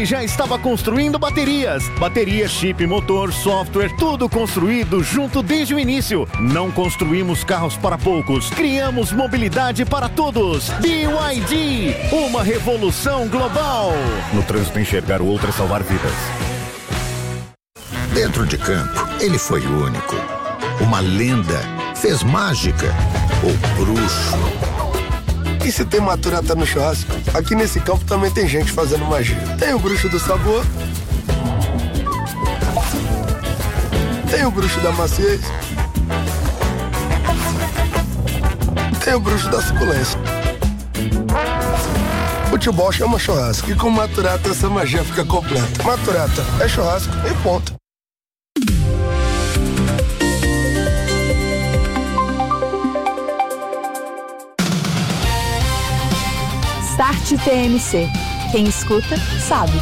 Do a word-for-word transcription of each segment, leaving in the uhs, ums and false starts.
Já estava construindo baterias. Bateria, chip, motor, software, tudo construído junto desde o início. Não construímos carros para poucos, criamos mobilidade para todos. B Y D, uma revolução global. No trânsito, enxergar o outro é salvar vidas. Dentro de campo, ele foi único. Uma lenda, fez mágica, o bruxo. E se tem maturata no churrasco, aqui nesse campo também tem gente fazendo magia. Tem o bruxo do sabor, tem o bruxo da maciez, tem o bruxo da suculência. Futebol chama churrasco e com maturata essa magia fica completa. Maturata é churrasco e ponto. Start T M C. Quem escuta, sabe.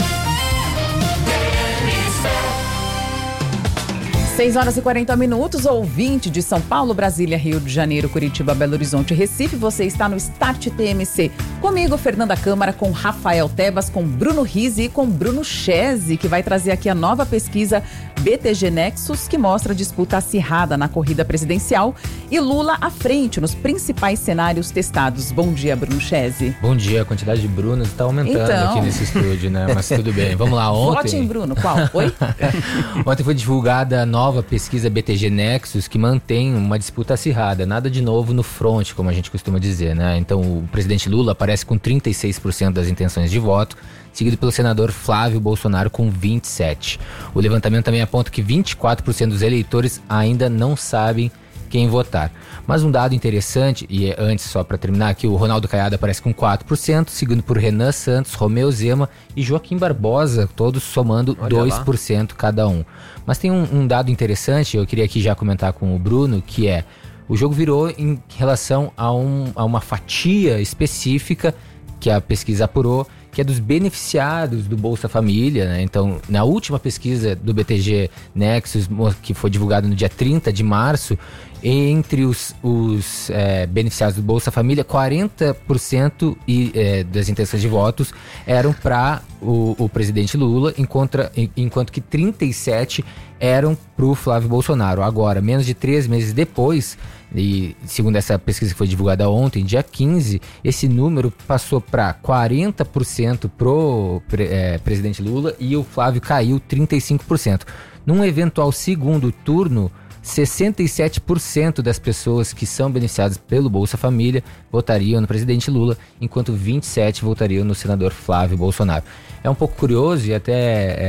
seis horas e quarenta minutos, ouvinte de São Paulo, Brasília, Rio de Janeiro, Curitiba, Belo Horizonte, Recife. Você está no Start T M C. Comigo, Fernanda Câmara, com Rafael Tebas, com Bruno Rizzi e com Bruno Chese, que vai trazer aqui a nova pesquisa B T G Nexus, que mostra a disputa acirrada na corrida presidencial e Lula à frente nos principais cenários testados. Bom dia, Bruno Chese. Bom dia, a quantidade de Brunos está aumentando então... aqui nesse estúdio, né? Mas tudo bem, vamos lá. Ontem... Vote em Bruno, qual? Oi? Ontem foi divulgada a nova pesquisa B T G Nexus, que mantém uma disputa acirrada, nada de novo no front, como a gente costuma dizer, né? Então o presidente Lula aparece com trinta e seis por cento das intenções de voto, seguido pelo senador Flávio Bolsonaro com vinte e sete por cento. O levantamento também aponta que vinte e quatro por cento dos eleitores ainda não sabem quem votar. Mas um dado interessante, e é antes só para terminar aqui, o Ronaldo Caiado aparece com quatro por cento, seguido por Renan Santos, Romeu Zema e Joaquim Barbosa, todos somando Olha dois por cento lá. Cada um. Mas tem um, um dado interessante, eu queria aqui já comentar com o Bruno, que é, o jogo virou em relação a, um, a uma fatia específica que a pesquisa apurou, que é dos beneficiados do Bolsa Família, né? Então, na última pesquisa do B T G Nexus, que foi divulgada no dia trinta de março, entre os, os é, beneficiados do Bolsa Família, quarenta por cento e, é, das intenções de votos eram para o, o presidente Lula, enquanto, enquanto que trinta e sete por cento eram para o Flávio Bolsonaro. Agora, menos de três meses depois, e segundo essa pesquisa que foi divulgada ontem, dia quinze, esse número passou para quarenta por cento pro é, presidente Lula e o Flávio caiu trinta e cinco por cento. Num eventual segundo turno, sessenta e sete por cento das pessoas que são beneficiadas pelo Bolsa Família votariam no presidente Lula, enquanto vinte e sete por cento votariam no senador Flávio Bolsonaro. É um pouco curioso e até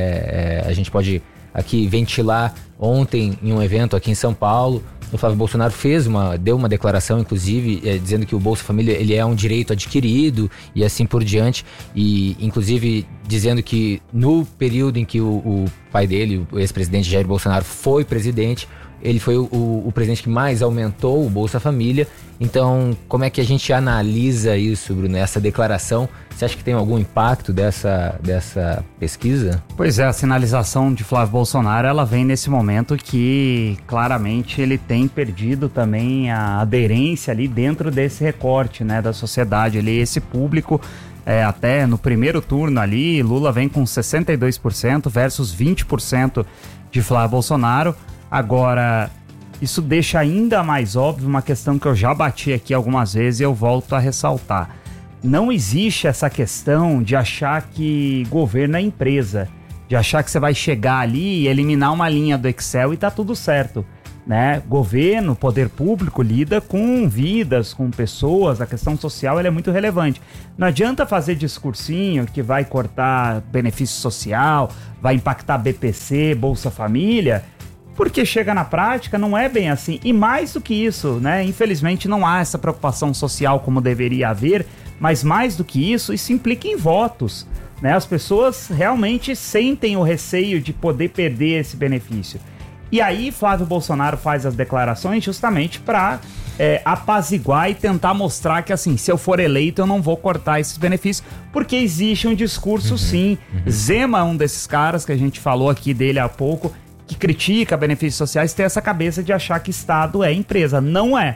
é, é, a gente pode aqui ventilar. Ontem, em um evento aqui em São Paulo, o Flávio Bolsonaro fez uma, deu uma declaração, inclusive, é, dizendo que o Bolsa Família ele é um direito adquirido e assim por diante, e inclusive dizendo que no período em que o, o pai dele, o ex-presidente Jair Bolsonaro, foi presidente, ele foi o, o, o presidente que mais aumentou o Bolsa Família. Então, como é que a gente analisa isso, Bruno, essa declaração? Você acha que tem algum impacto dessa, dessa pesquisa? Pois é, a sinalização de Flávio Bolsonaro, ela vem nesse momento que claramente ele tem perdido também a aderência ali dentro desse recorte, né, da sociedade, ali, esse público. É, até no primeiro turno ali, Lula vem com sessenta e dois por cento versus vinte por cento de Flávio Bolsonaro. Agora, isso deixa ainda mais óbvio uma questão que eu já bati aqui algumas vezes e eu volto a ressaltar. Não existe essa questão de achar que governo é empresa, de achar que você vai chegar ali e eliminar uma linha do Excel e tá tudo certo, né? Governo, poder público lida com vidas, com pessoas, a questão social ela é muito relevante. Não adianta fazer discursinho que vai cortar benefício social, vai impactar B P C, Bolsa Família, porque chega na prática, não é bem assim. E mais do que isso, né? Infelizmente não há essa preocupação social como deveria haver, mas mais do que isso, isso implica em votos, né? As pessoas realmente sentem o receio de poder perder esse benefício. E aí Flávio Bolsonaro faz as declarações justamente para é, apaziguar e tentar mostrar que, assim, se eu for eleito eu não vou cortar esses benefícios, porque existe um discurso, uhum, sim. Uhum. Zema é um desses caras que a gente falou aqui dele há pouco, que critica benefícios sociais, tem essa cabeça de achar que Estado é empresa. Não é.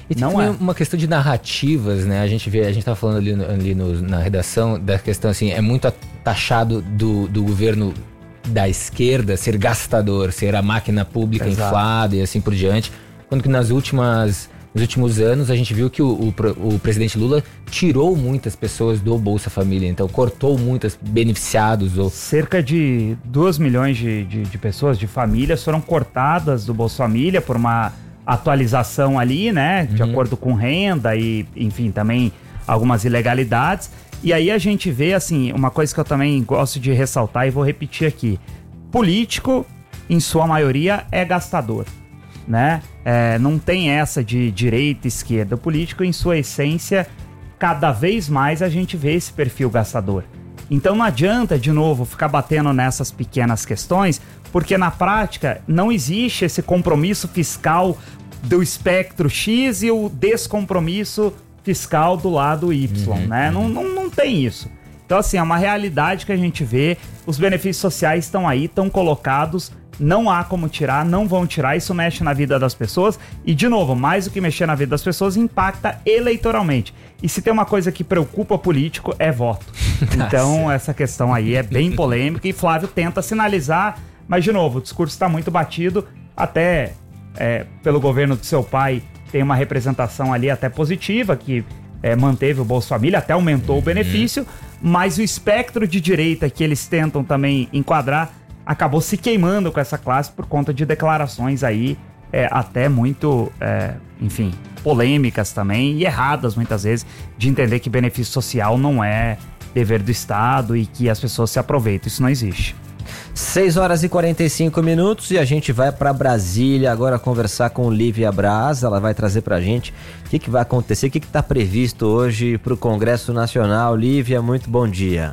E tem não também é. uma questão de narrativas, né? A gente vê, a gente tava falando ali, no, ali no, na redação da questão assim, é muito taxado do, do governo da esquerda ser gastador, ser a máquina pública Exato. inflada e assim por diante, quando que nas últimas nos últimos anos a gente viu que o, o, o presidente Lula tirou muitas pessoas do Bolsa Família, então cortou muitos beneficiados. Ou... Cerca de dois milhões de, de, de pessoas, de famílias, foram cortadas do Bolsa Família por uma atualização ali, né? De Uhum. acordo com renda e, enfim, também algumas ilegalidades. E aí a gente vê, assim, uma coisa que eu também gosto de ressaltar e vou repetir aqui. Político, em sua maioria, é gastador, né? É, não tem essa de direita, esquerda. O político, em sua essência, cada vez mais a gente vê esse perfil gastador. Então não adianta, de novo, ficar batendo nessas pequenas questões, porque na prática não existe esse compromisso fiscal do espectro X e o descompromisso fiscal do lado Y, uhum, né? Uhum. Não, não, não tem isso. Então, assim, é uma realidade que a gente vê, os benefícios sociais estão aí, estão colocados, não há como tirar, não vão tirar, isso mexe na vida das pessoas e, de novo, mais do que mexer na vida das pessoas, impacta eleitoralmente. E se tem uma coisa que preocupa político, é voto. Então, essa questão aí é bem polêmica e Flávio tenta sinalizar, mas, de novo, o discurso está muito batido, até é, pelo governo do seu pai tem uma representação ali até positiva, que é, manteve o Bolsa Família, até aumentou uhum. o benefício, mas o espectro de direita que eles tentam também enquadrar acabou se queimando com essa classe por conta de declarações aí é, até muito, é, enfim, polêmicas também e erradas muitas vezes, de entender que benefício social não é dever do Estado e que as pessoas se aproveitam. Isso não existe. seis horas e quarenta e cinco minutos e a gente vai para Brasília agora conversar com Lívia Braz. Ela vai trazer pra gente o que, que vai acontecer, o que está previsto hoje para o Congresso Nacional. Lívia, muito bom dia.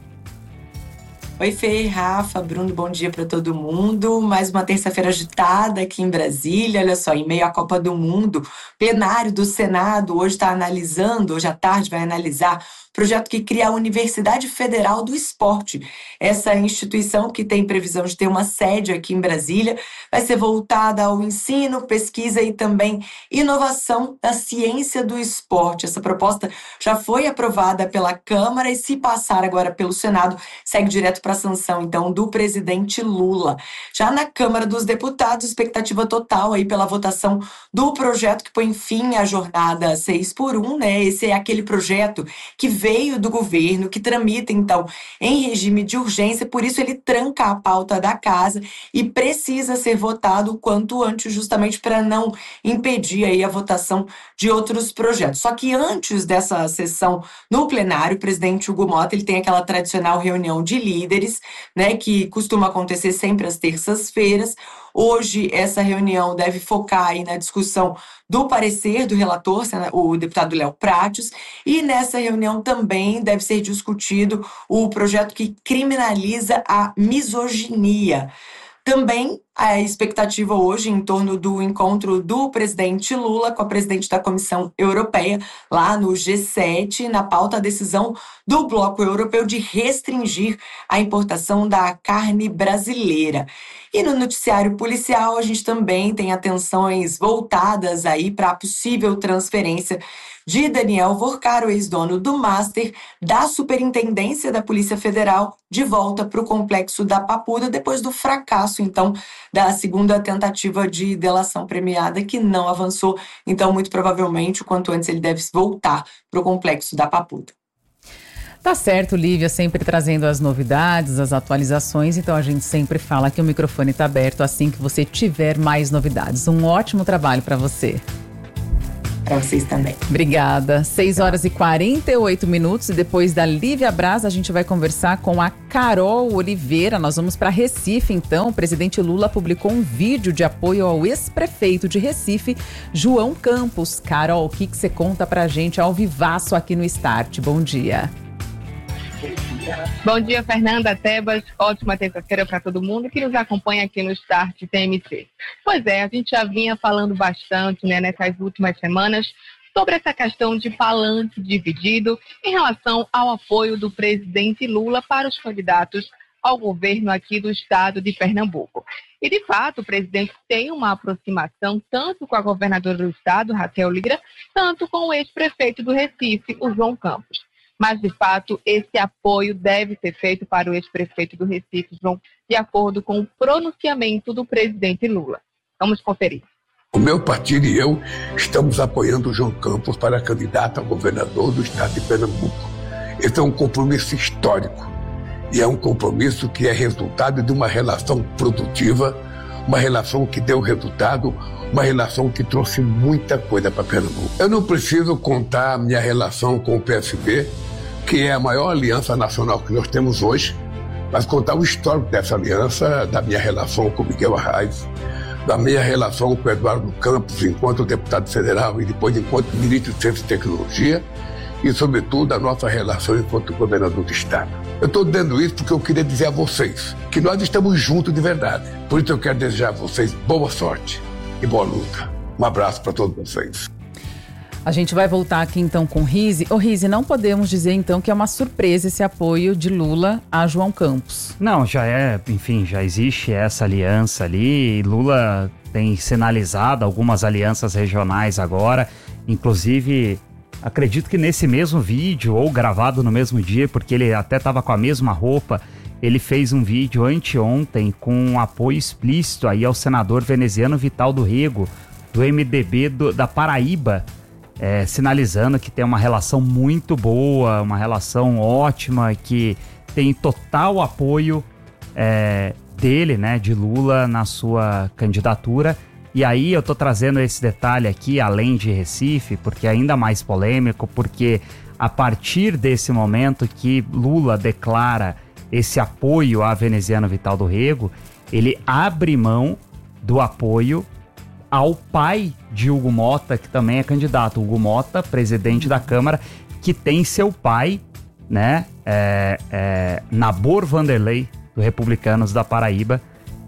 Oi, Fê, Rafa, Bruno, bom dia para todo mundo. Mais uma terça-feira agitada aqui em Brasília. Olha só, em meio à Copa do Mundo, plenário do Senado hoje está analisando, hoje à tarde vai analisar projeto que cria a Universidade Federal do Esporte. Essa instituição, que tem previsão de ter uma sede aqui em Brasília, vai ser voltada ao ensino, pesquisa e também inovação da ciência do esporte. Essa proposta já foi aprovada pela Câmara e, se passar agora pelo Senado, segue direto para a sanção, então, do presidente Lula. Já na Câmara dos Deputados, expectativa total aí pela votação do projeto que põe fim à jornada seis por um, né? Esse é aquele projeto que veio do governo, que tramita, então, em regime de urgência, por isso ele tranca a pauta da casa e precisa ser votado o quanto antes, justamente para não impedir aí a votação de outros projetos. Só que antes dessa sessão no plenário, o presidente Hugo Mota, ele tem aquela tradicional reunião de líderes, né, que costuma acontecer sempre às terças-feiras. Hoje, essa reunião deve focar aí na discussão do parecer do relator, o deputado Léo Prates, e nessa reunião também deve ser discutido o projeto que criminaliza a misoginia. Também a expectativa hoje em torno do encontro do presidente Lula com a presidente da Comissão Europeia, lá no G sete, na pauta a decisão do Bloco Europeu de restringir a importação da carne brasileira. E no noticiário policial, a gente também tem atenções voltadas aí para a possível transferência de Daniel Vorcaro, ex-dono do Master, da Superintendência da Polícia Federal, de volta para o complexo da Papuda, depois do fracasso, então, da segunda tentativa de delação premiada, que não avançou. Então, muito provavelmente, o quanto antes ele deve voltar para o complexo da Papuda. Tá certo, Lívia, sempre trazendo as novidades, as atualizações, então a gente sempre fala que o microfone está aberto assim que você tiver mais novidades. Um ótimo trabalho para você. Para vocês também. Obrigada. seis horas e quarenta e oito minutos e depois da Lívia Braz, a gente vai conversar com a Carol Oliveira. Nós vamos para Recife, então. O presidente Lula publicou um vídeo de apoio ao ex-prefeito de Recife, João Campos. Carol, o que que você conta pra gente ao vivaço aqui no Start? Bom dia. Bom dia, Fernanda, Tebas. Ótima terça-feira para todo mundo que nos acompanha aqui no Start T M C. Pois é, a gente já vinha falando bastante, né, nessas últimas semanas sobre essa questão de palanque dividido em relação ao apoio do presidente Lula para os candidatos ao governo aqui do estado de Pernambuco. E, de fato, o presidente tem uma aproximação tanto com a governadora do estado, Raquel Lira, tanto com o ex-prefeito do Recife, o João Campos. Mas, de fato, esse apoio deve ser feito para o ex-prefeito do Recife, João, de acordo com o pronunciamento do presidente Lula. Vamos conferir. O meu partido e eu estamos apoiando o João Campos para candidato a governador do estado de Pernambuco. Esse é um compromisso histórico. E é um compromisso que é resultado de uma relação produtiva, uma relação que deu resultado, uma relação que trouxe muita coisa para Pernambuco. Eu não preciso contar a minha relação com o P S B, que é a maior aliança nacional que nós temos hoje, mas contar o histórico dessa aliança, da minha relação com Miguel Arraes, da minha relação com o Eduardo Campos, enquanto deputado federal e depois enquanto ministro de Ciência e Tecnologia, e, sobretudo, a nossa relação enquanto governador do estado. Eu estou dizendo isso porque eu queria dizer a vocês que nós estamos juntos de verdade. Por isso eu quero desejar a vocês boa sorte e boa luta. Um abraço para todos vocês. A gente vai voltar aqui então com o Rizzi. Ô Rizzi, não podemos dizer então que é uma surpresa esse apoio de Lula a João Campos. Não, já é, enfim, já existe essa aliança ali. Lula tem sinalizado algumas alianças regionais agora, inclusive... Acredito que nesse mesmo vídeo, ou gravado no mesmo dia, porque ele até estava com a mesma roupa, ele fez um vídeo anteontem com um apoio explícito aí ao senador veneziano Vital do Rego, do M D B do, da Paraíba, é, sinalizando que tem uma relação muito boa, uma relação ótima, que tem total apoio é, dele, né, de Lula na sua candidatura. E aí eu tô trazendo esse detalhe aqui, além de Recife, porque é ainda mais polêmico, porque a partir desse momento que Lula declara esse apoio à veneziano Vital do Rego, ele abre mão do apoio ao pai de Hugo Mota, que também é candidato. Hugo Mota, presidente da Câmara, que tem seu pai, né, é, é, Nabor Vanderlei, do Republicanos da Paraíba.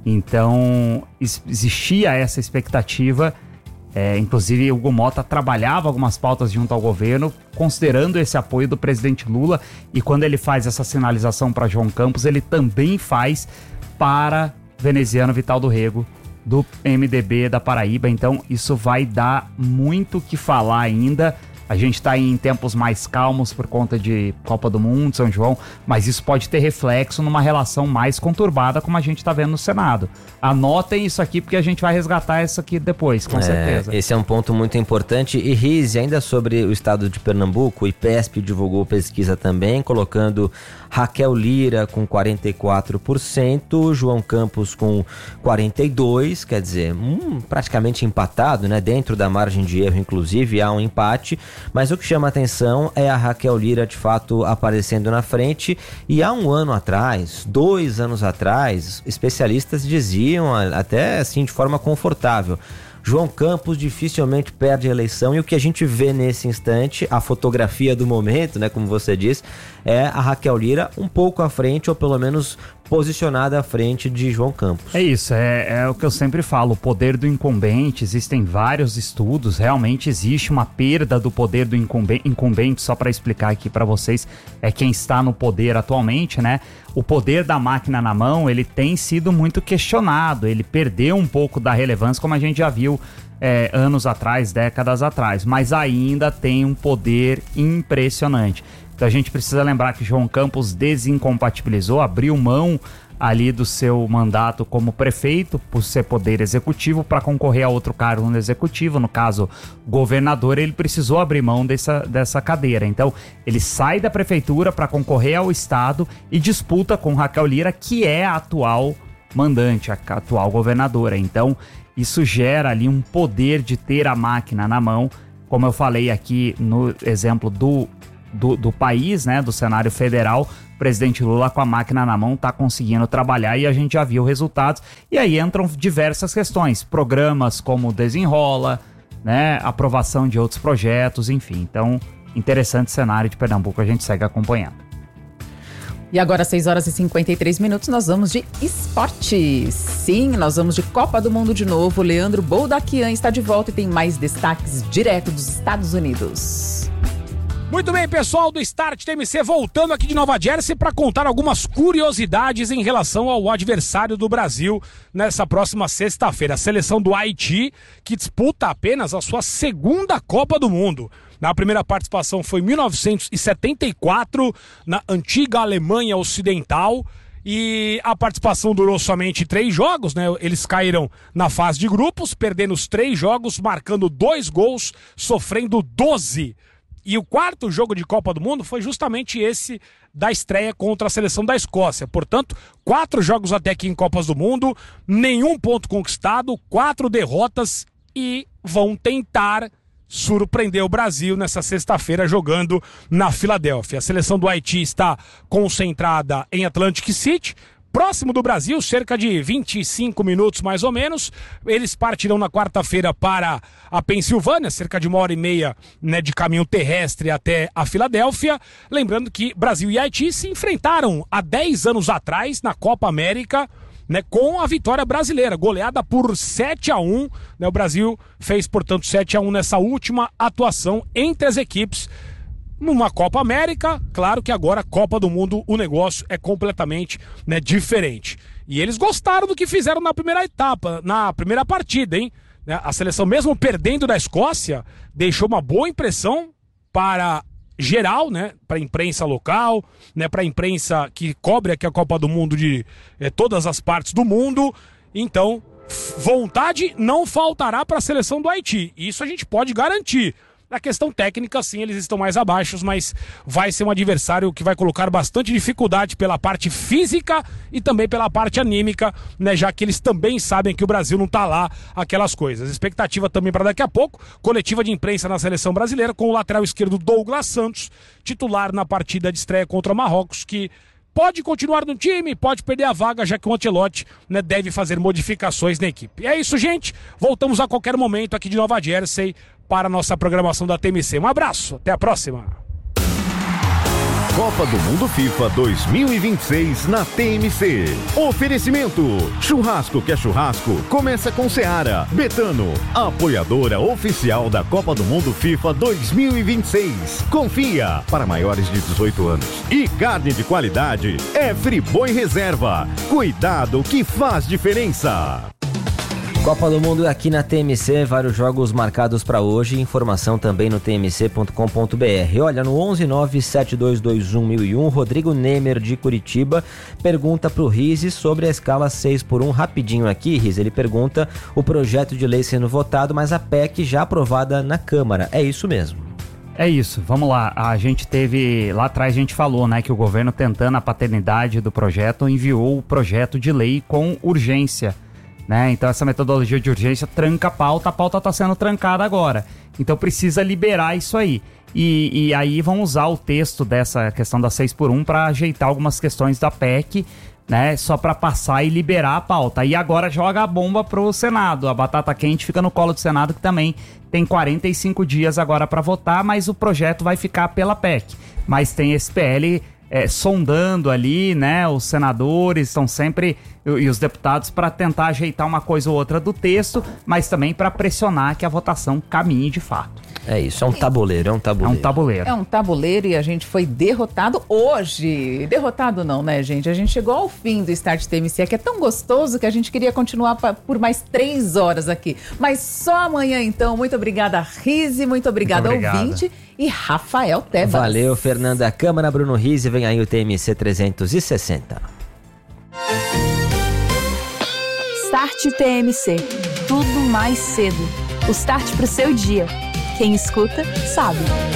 Então, existia essa expectativa, é, inclusive o Hugo Mota trabalhava algumas pautas junto ao governo, considerando esse apoio do presidente Lula, e quando ele faz essa sinalização para João Campos, ele também faz para veneziano Vital do Rego, do M D B da Paraíba. Então, isso vai dar muito o que falar ainda. A gente está em tempos mais calmos por conta de Copa do Mundo, São João, mas isso pode ter reflexo numa relação mais conturbada, como a gente está vendo no Senado. Anotem isso aqui, porque a gente vai resgatar isso aqui depois, com é, certeza. Esse é um ponto muito importante. E Rizzi, ainda sobre o estado de Pernambuco, o IPESP divulgou pesquisa também, colocando Raquel Lira com quarenta e quatro por cento, João Campos com quarenta e dois por cento, quer dizer, hum, praticamente empatado, né? Dentro da margem de erro, inclusive, há um empate. Mas o que chama atenção é a Raquel Lira, de fato, aparecendo na frente. E há um ano atrás, dois anos atrás, especialistas diziam, até assim, de forma confortável, João Campos dificilmente perde a eleição. E o que a gente vê nesse instante, a fotografia do momento, né, como você diz, é a Raquel Lira um pouco à frente, ou pelo menos posicionada à frente de João Campos. É isso, é, é o que eu sempre falo, o poder do incumbente. Existem vários estudos, realmente existe uma perda do poder do incumbente, incumbente só para explicar aqui para vocês, é quem está no poder atualmente, né? O poder da máquina na mão, ele tem sido muito questionado, ele perdeu um pouco da relevância, como a gente já viu é, anos atrás, décadas atrás, mas ainda tem um poder impressionante. Então a gente precisa lembrar que João Campos desincompatibilizou, abriu mão ali do seu mandato como prefeito, por ser poder executivo, para concorrer a outro cargo no executivo, no caso governador. Ele precisou abrir mão dessa, dessa cadeira. Então ele sai da prefeitura para concorrer ao estado e disputa com Raquel Lira, que é a atual mandante, a atual governadora. Então isso gera ali um poder de ter a máquina na mão, como eu falei aqui no exemplo do Do, do país, né, do cenário federal. O presidente Lula, com a máquina na mão, está conseguindo trabalhar, e a gente já viu resultados. E aí entram diversas questões, programas como Desenrola, né, aprovação de outros projetos, enfim. Então, interessante cenário de Pernambuco, a gente segue acompanhando. E agora, seis horas e cinquenta e três minutos, nós vamos de esportes. Sim, nós vamos de Copa do Mundo de novo. Leandro Boldaquian está de volta e tem mais destaques direto dos Estados Unidos. Muito bem, pessoal do Start T M C, voltando aqui de Nova Jersey para contar algumas curiosidades em relação ao adversário do Brasil nessa próxima sexta-feira. A seleção do Haiti, que disputa apenas a sua segunda Copa do Mundo. Na primeira participação foi em mil novecentos e setenta e quatro, na antiga Alemanha Ocidental. E a participação durou somente três jogos, né? Eles caíram na fase de grupos, perdendo os três jogos, marcando dois gols, sofrendo doze. E o quarto jogo de Copa do Mundo foi justamente esse da estreia contra a seleção da Escócia. Portanto, quatro jogos até aqui em Copas do Mundo, nenhum ponto conquistado, quatro derrotas e vão tentar surpreender o Brasil nessa sexta-feira jogando na Filadélfia. A seleção do Haiti está concentrada em Atlantic City, próximo do Brasil, cerca de vinte e cinco minutos mais ou menos. Eles partirão na quarta-feira para a Pensilvânia, cerca de uma hora e meia, né, de caminho terrestre até a Filadélfia. Lembrando que Brasil e Haiti se enfrentaram há dez anos atrás na Copa América, né, com a vitória brasileira, goleada por sete a um. Né, o Brasil fez, portanto, sete a um nessa última atuação entre as equipes numa Copa América. Claro que agora, Copa do Mundo, o negócio é completamente, né, diferente. E eles gostaram do que fizeram na primeira etapa, na primeira partida, hein? A seleção, mesmo perdendo da Escócia, deixou uma boa impressão para geral, né, para a imprensa local, né, para a imprensa que cobre aqui a Copa do Mundo de eh, todas as partes do mundo. Então, vontade não faltará para a seleção do Haiti. Isso a gente pode garantir. Na questão técnica, sim, eles estão mais abaixo, mas vai ser um adversário que vai colocar bastante dificuldade pela parte física e também pela parte anímica, né, já que eles também sabem que o Brasil não tá lá, aquelas coisas. Expectativa também para daqui a pouco, coletiva de imprensa na seleção brasileira com o lateral esquerdo Douglas Santos, titular na partida de estreia contra Marrocos, que pode continuar no time, pode perder a vaga, já que o Ancelotti, né, deve fazer modificações na equipe. É isso, gente. Voltamos a qualquer momento aqui de Nova Jersey para a nossa programação da T M C. Um abraço, até a próxima. Copa do Mundo FIFA dois mil e vinte e seis na T M C. Oferecimento: churrasco que é churrasco, começa com Seara. Betano, apoiadora oficial da Copa do Mundo FIFA dois mil e vinte e seis. Confia, para maiores de dezoito anos. E carne de qualidade é Friboi Reserva. Cuidado que faz diferença. Copa do Mundo aqui na T M C, vários jogos marcados para hoje, informação também no t m c ponto com ponto b r. Olha, no onze nove sete dois dois um mil e um, Rodrigo Nemer de Curitiba pergunta pro Rizzi sobre a escala seis por um, rapidinho aqui, Rizzi, ele pergunta o projeto de lei sendo votado, mas a P E C já aprovada na Câmara, é isso mesmo? É isso, vamos lá, a gente teve, lá atrás a gente falou, né, que o governo tentando a paternidade do projeto enviou o projeto de lei com urgência. Né? Então essa metodologia de urgência tranca a pauta, a pauta está sendo trancada agora. Então precisa liberar isso aí. E, e aí vão usar o texto dessa questão da seis por um para ajeitar algumas questões da P E C, né? Só para passar e liberar a pauta. E agora joga a bomba pro Senado. A batata quente fica no colo do Senado, que também tem quarenta e cinco dias agora para votar, mas o projeto vai ficar pela P E C. Mas tem esse P L é, sondando ali, né? Os senadores estão sempre... e os deputados para tentar ajeitar uma coisa ou outra do texto, mas também para pressionar que a votação caminhe de fato. É isso, é um tabuleiro, é um tabuleiro. É um tabuleiro. É um tabuleiro e a gente foi derrotado hoje. Derrotado não, né, gente? A gente chegou ao fim do Start T M C, que é tão gostoso que a gente queria continuar pra, por mais três horas aqui. Mas só amanhã, então. Muito obrigada, Rizzi, muito obrigada, muito obrigada. Ouvinte e Rafael Tebas. Valeu, Fernanda Câmara, Bruno Rizzi, vem aí o T M C trezentos e sessenta. Start T M C. Tudo mais cedo. O start pro seu dia. Quem escuta, sabe.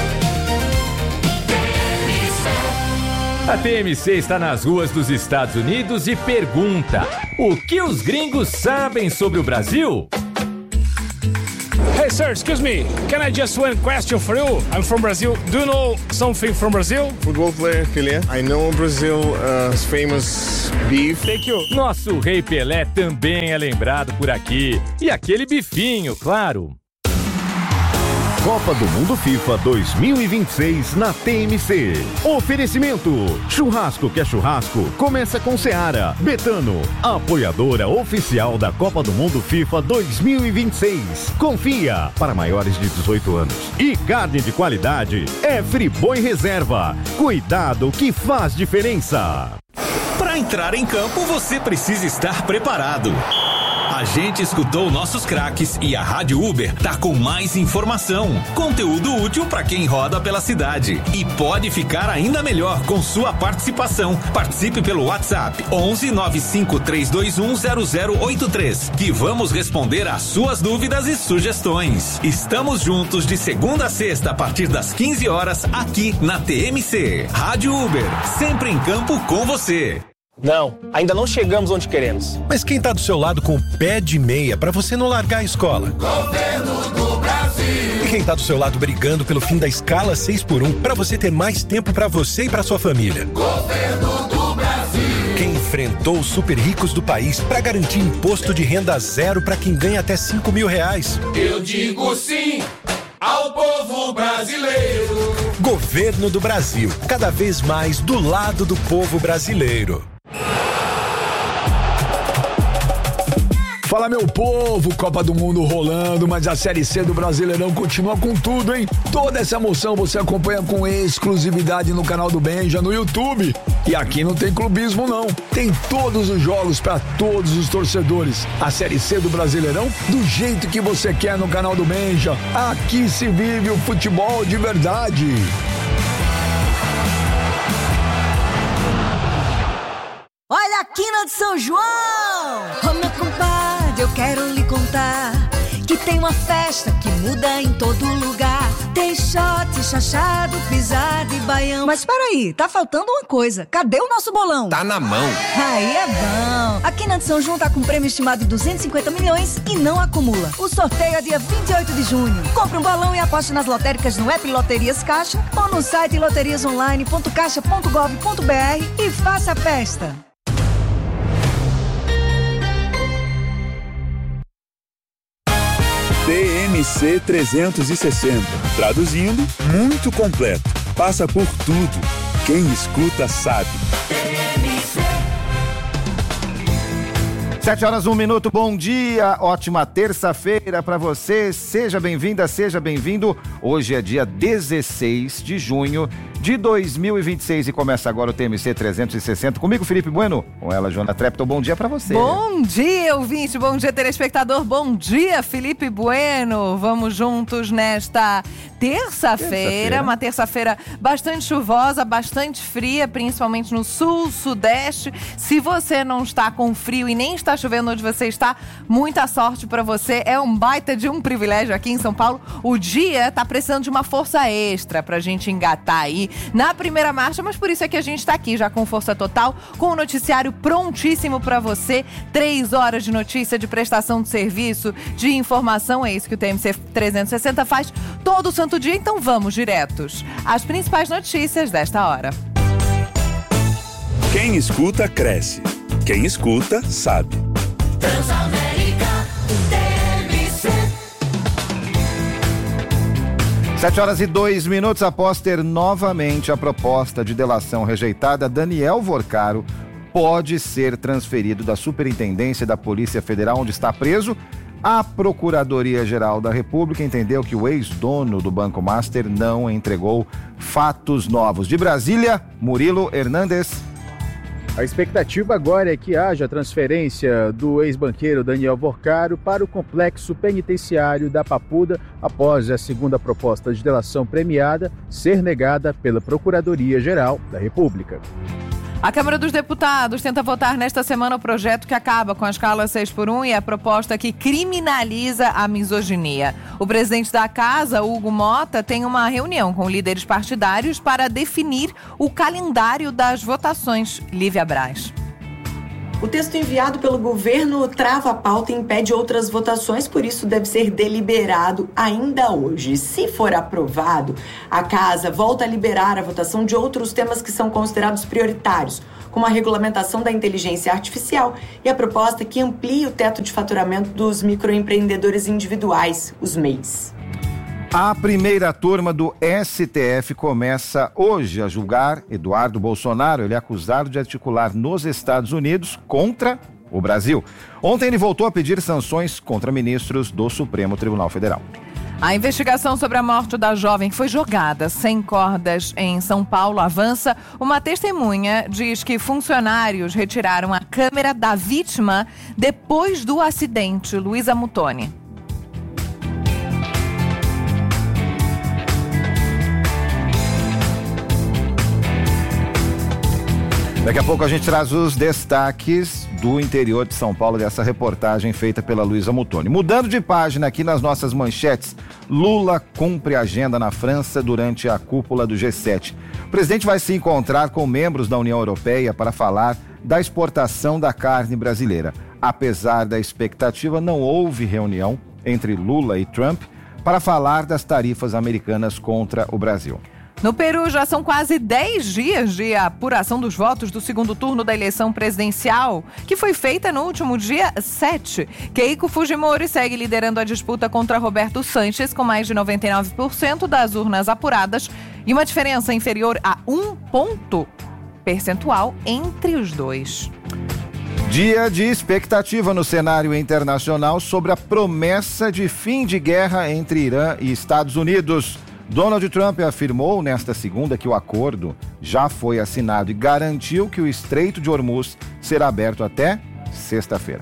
A T M C está nas ruas dos Estados Unidos e pergunta: o que os gringos sabem sobre o Brasil? Hey sir, excuse me. Can I just one question for you? I'm from Brazil. Do you know something from Brazil? Football player Pelé. I know Brazil's uh, famous beef. Thank you. Nosso Rei Pelé também é lembrado por aqui. E aquele bifinho, claro. Copa do Mundo FIFA dois mil e vinte e seis na T M C. Oferecimento: churrasco que é churrasco, começa com Seara. Betano, apoiadora oficial da Copa do Mundo FIFA dois mil e vinte e seis. Confia, para maiores de dezoito anos. E carne de qualidade é Friboi Reserva. Cuidado que faz diferença. Para entrar em campo, você precisa estar preparado. A gente escutou nossos craques e a Rádio Uber tá com mais informação, conteúdo útil para quem roda pela cidade. E pode ficar ainda melhor com sua participação. Participe pelo WhatsApp onze nove cinco três dois um zero zero oito três, que vamos responder às suas dúvidas e sugestões. Estamos juntos de segunda a sexta a partir das quinze horas aqui na T M C. Rádio Uber, sempre em campo com você. Não, ainda não chegamos onde queremos. Mas quem tá do seu lado com o pé de meia pra você não largar a escola? Governo do Brasil. E quem tá do seu lado brigando pelo fim da escala seis por um pra você ter mais tempo pra você e pra sua família? Governo do Brasil. Quem enfrentou os super ricos do país pra garantir imposto de renda zero pra quem ganha até cinco mil reais? Eu digo sim ao povo brasileiro. Governo do Brasil, cada vez mais do lado do povo brasileiro. Fala, meu povo, Copa do Mundo rolando, mas a Série C do Brasileirão continua com tudo, hein? Toda essa emoção você acompanha com exclusividade no canal do Benja no YouTube. E aqui não tem clubismo não, tem todos os jogos para todos os torcedores. A Série C do Brasileirão do jeito que você quer no canal do Benja. Aqui se vive o futebol de verdade. Olha a quina de São João! Ô meu compadre, eu quero lhe contar que tem uma festa que muda em todo lugar. Tem shot, chachado, pisado e baião. Mas peraí, tá faltando uma coisa. Cadê o nosso bolão? Tá na mão. Aí é bom. A Quina de São João tá com prêmio estimado de duzentos e cinquenta milhões e não acumula. O sorteio é dia vinte e oito de junho. Compre um bolão e aposte nas lotéricas no app Loterias Caixa ou no site loterias online ponto caixa ponto gov ponto br e faça a festa. T M C trezentos e sessenta. Traduzindo, muito completo. Passa por tudo. Quem escuta sabe. Sete horas, um minuto, bom dia, ótima terça-feira para você, seja bem-vinda, seja bem-vindo. Hoje é dia dezesseis de junho de dois mil e vinte e seis e começa agora o T M C trezentos e sessenta. Comigo, Felipe Bueno, com ela, Joana Trepton. Bom dia para você. Bom dia, ouvinte, bom dia, telespectador, bom dia, Felipe Bueno. Vamos juntos nesta terça-feira, terça-feira. Uma terça-feira bastante chuvosa, bastante fria, principalmente no sul, sudeste. Se você não está com frio e nem está chovendo onde você está, muita sorte para você. É um baita de um privilégio aqui em São Paulo. O dia tá precisando de uma força extra pra gente engatar aí na primeira marcha, mas por isso é que a gente tá aqui já com força total, com o noticiário prontíssimo pra você. Três horas de notícia, de prestação de serviço, de informação. É isso que o T M C trezentos e sessenta faz todo santo dia. Então vamos diretos às principais notícias desta hora. Quem escuta, cresce. Quem escuta, sabe. Transamérica, T M C. Sete horas e dois minutos após ter novamente a proposta de delação rejeitada, Daniel Vorcaro pode ser transferido da Superintendência da Polícia Federal, onde está preso. A Procuradoria-Geral da República entendeu que o ex-dono do Banco Master não entregou fatos novos. De Brasília, Murilo Hernandes. A expectativa agora é que haja transferência do ex-banqueiro Daniel Vorcaro para o complexo penitenciário da Papuda após a segunda proposta de delação premiada ser negada pela Procuradoria-Geral da República. A Câmara dos Deputados tenta votar nesta semana o projeto que acaba com a escala seis por um e a proposta que criminaliza a misoginia. O presidente da Casa, Hugo Mota, tem uma reunião com líderes partidários para definir o calendário das votações. Lívia Braz. O texto enviado pelo governo trava a pauta e impede outras votações, por isso deve ser deliberado ainda hoje. Se for aprovado, a Casa volta a liberar a votação de outros temas que são considerados prioritários, como a regulamentação da inteligência artificial e a proposta que amplia o teto de faturamento dos microempreendedores individuais, os M E Is. A primeira turma do S T F começa hoje a julgar Eduardo Bolsonaro. Ele é acusado de articular nos Estados Unidos contra o Brasil. Ontem ele voltou a pedir sanções contra ministros do Supremo Tribunal Federal. A investigação sobre a morte da jovem que foi jogada sem cordas em São Paulo avança. Uma testemunha diz que funcionários retiraram a câmera da vítima depois do acidente. Luísa Mutoni. Daqui a pouco a gente traz os destaques do interior de São Paulo dessa reportagem feita pela Luísa Mutoni. Mudando de página aqui nas nossas manchetes, Lula cumpre agenda na França durante a cúpula do G sete. O presidente vai se encontrar com membros da União Europeia para falar da exportação da carne brasileira. Apesar da expectativa, não houve reunião entre Lula e Trump para falar das tarifas americanas contra o Brasil. No Peru, já são quase dez dias de apuração dos votos do segundo turno da eleição presidencial, que foi feita no último dia sete. Keiko Fujimori segue liderando a disputa contra Roberto Sanches, com mais de noventa e nove por cento das urnas apuradas e uma diferença inferior a um ponto percentual entre os dois. Dia de expectativa no cenário internacional sobre a promessa de fim de guerra entre Irã e Estados Unidos. Donald Trump afirmou nesta segunda que o acordo já foi assinado e garantiu que o Estreito de Hormuz será aberto até sexta-feira.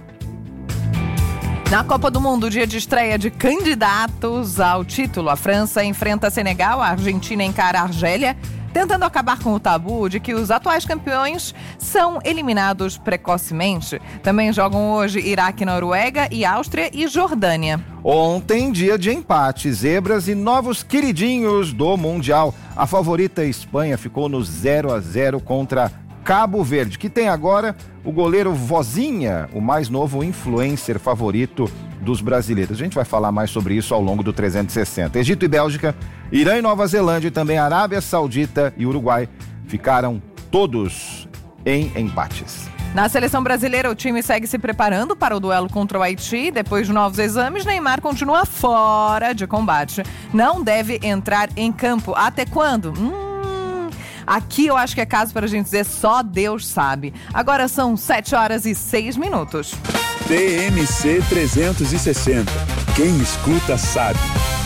Na Copa do Mundo, dia de estreia de candidatos ao título, a França enfrenta Senegal, a Argentina encara a Argélia, tentando acabar com o tabu de que os atuais campeões são eliminados precocemente. Também jogam hoje Iraque, Noruega e Áustria e Jordânia. Ontem, dia de empate, zebras e novos queridinhos do Mundial. A favorita Espanha ficou no zero a zero contra Cabo Verde, que tem agora o goleiro Vozinha, o mais novo influencer favorito dos brasileiros. A gente vai falar mais sobre isso ao longo do trezentos e sessenta. Egito e Bélgica, Irã e Nova Zelândia e também Arábia Saudita e Uruguai ficaram todos em empates. Na seleção brasileira, o time segue se preparando para o duelo contra o Haiti. Depois de novos exames, Neymar continua fora de combate. Não deve entrar em campo. Até quando? Hum, aqui eu acho que é caso para a gente dizer só Deus sabe. Agora são sete horas e seis minutos. T M C trezentos e sessenta. Quem escuta sabe.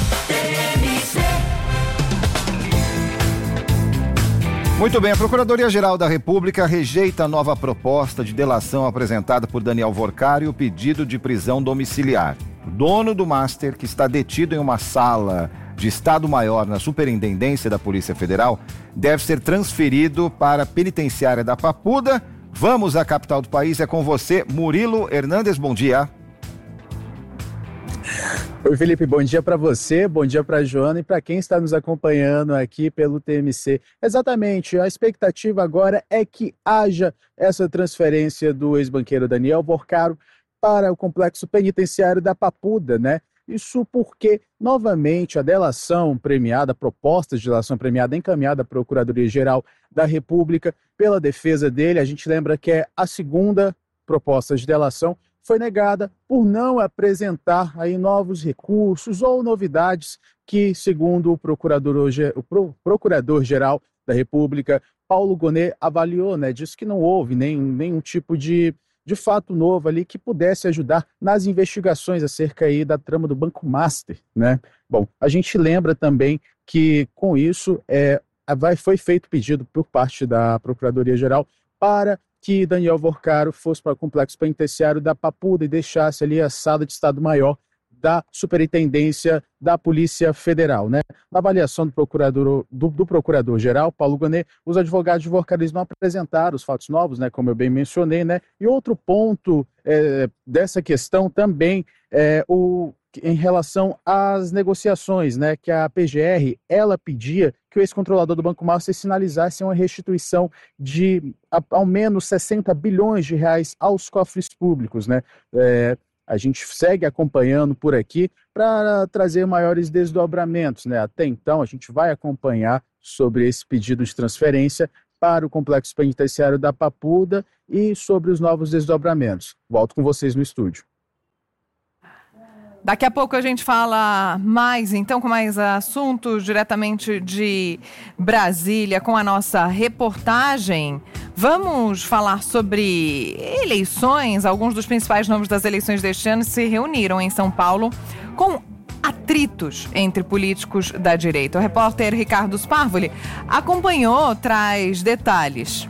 Muito bem, a Procuradoria-Geral da República rejeita a nova proposta de delação apresentada por Daniel Vorcari e o pedido de prisão domiciliar. O dono do Master, que está detido em uma sala de Estado-Maior na Superintendência da Polícia Federal, deve ser transferido para a penitenciária da Papuda. Vamos à capital do país, é com você, Murilo Hernandes, bom dia. Oi, Felipe, bom dia para você, bom dia para a Joana e para quem está nos acompanhando aqui pelo T M C. Exatamente, a expectativa agora é que haja essa transferência do ex-banqueiro Daniel Vorcari para o complexo penitenciário da Papuda, né? Isso porque, novamente, a delação premiada, a proposta de delação premiada encaminhada à Procuradoria-Geral da República pela defesa dele, a gente lembra que é a segunda proposta de delação, foi negada por não apresentar aí novos recursos ou novidades que, segundo o Procurador-Geral o Procurador-Geral da República, Paulo Gonet, avaliou, né? Disse que não houve nenhum, nenhum tipo de, de fato novo ali que pudesse ajudar nas investigações acerca aí da trama do Banco Master, né? Bom, a gente lembra também que com isso é, vai, foi feito pedido por parte da Procuradoria-Geral para que Daniel Vorcari fosse para o complexo penitenciário da Papuda e deixasse ali a sala de Estado-Maior da Superintendência da Polícia Federal, né? Na avaliação do procurador do, do Procurador-Geral, Paulo Gonet, os advogados de Vorcari não apresentaram os fatos novos, né? Como eu bem mencionei, né? E outro ponto é, dessa questão também é o em relação às negociações, né? Que a P G R, ela pedia que o ex-controlador do Banco Master sinalizasse uma restituição de a, ao menos sessenta bilhões de reais aos cofres públicos, né? É, a gente segue acompanhando por aqui para trazer maiores desdobramentos, né? Até então, a gente vai acompanhar sobre esse pedido de transferência para o complexo penitenciário da Papuda e sobre os novos desdobramentos. Volto com vocês no estúdio. Daqui a pouco a gente fala mais, então, com mais assuntos diretamente de Brasília, com a nossa reportagem. Vamos falar sobre eleições. Alguns dos principais nomes das eleições deste ano se reuniram em São Paulo com atritos entre políticos da direita. O repórter Ricardo Sparvoli acompanhou, traz detalhes.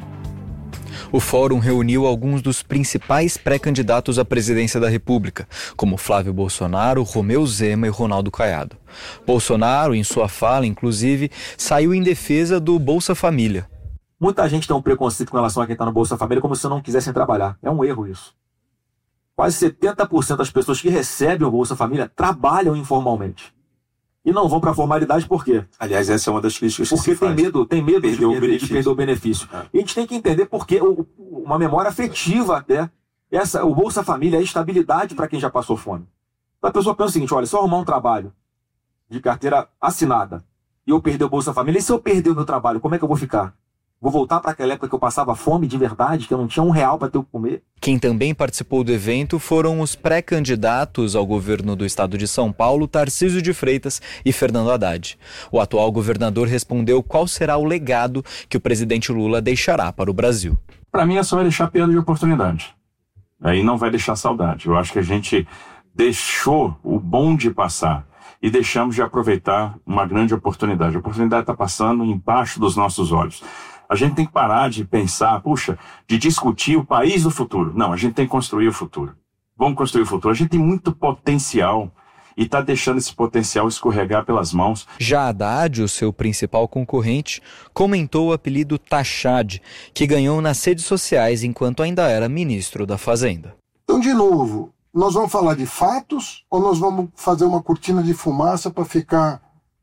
O fórum reuniu alguns dos principais pré-candidatos à presidência da República, como Flávio Bolsonaro, Romeu Zema e Ronaldo Caiado. Bolsonaro, em sua fala, inclusive, saiu em defesa do Bolsa Família. Muita gente tem um preconceito com relação a quem está no Bolsa Família, como se não quisessem trabalhar. É um erro isso. Quase setenta por cento das pessoas que recebem o Bolsa Família trabalham informalmente. E não vão para a formalidade por quê? Aliás, essa é uma das críticas que Porque se tem faz. medo, tem medo Perdeu o de, de benefício. perder o benefício. É. E a gente tem que entender porque o, uma memória afetiva até. Essa, o Bolsa Família é estabilidade para quem já passou fome. Então a pessoa pensa o seguinte, olha, se eu arrumar um trabalho de carteira assinada e eu perder o Bolsa Família, e se eu perder o meu trabalho, como é que eu vou ficar? Vou voltar para aquela época que eu passava fome de verdade, que eu não tinha um real para ter o que comer? Quem também participou do evento foram os pré-candidatos ao governo do estado de São Paulo, Tarcísio de Freitas e Fernando Haddad. O atual governador respondeu qual será o legado que o presidente Lula deixará para o Brasil. Para mim, é só vai deixar perda de oportunidade. Aí não vai deixar saudade. Eu acho que a gente deixou o bonde passar e deixamos de aproveitar uma grande oportunidade. A oportunidade está passando embaixo dos nossos olhos. A gente tem que parar de pensar, puxa, de discutir o país do futuro. Não, a gente tem que construir o futuro. Vamos construir o futuro. A gente tem muito potencial e está deixando esse potencial escorregar pelas mãos. Já Haddad, o seu principal concorrente, comentou o apelido Tachad, que ganhou nas redes sociais enquanto ainda era ministro da Fazenda. Então, de novo, nós vamos falar de fatos ou nós vamos fazer uma cortina de fumaça para ficar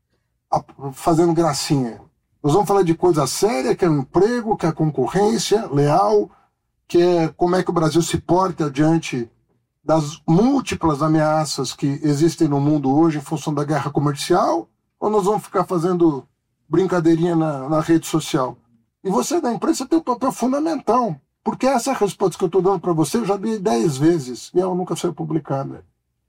fazendo gracinha? Nós vamos falar de coisa séria, que é o emprego, que é a concorrência leal, que é como é que o Brasil se porta diante das múltiplas ameaças que existem no mundo hoje em função da guerra comercial, ou nós vamos ficar fazendo brincadeirinha na, na rede social? E você da imprensa tem um papel fundamental, porque essa resposta que eu estou dando para você eu já dei dez vezes e ela nunca foi publicada.